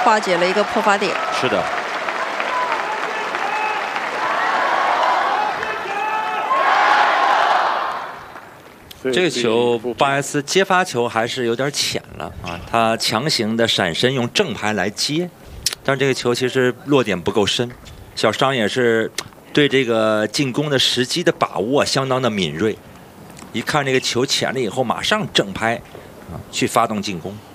化解了一个破发点。 是的。这个球，巴埃斯接发球还是有点浅了啊！他强行的闪身用正拍来接，但是这个球其实落点不够深。小商也是对这个进攻的时机的把握相当的敏锐，一看这个球浅了以后，马上正拍啊去发动进攻。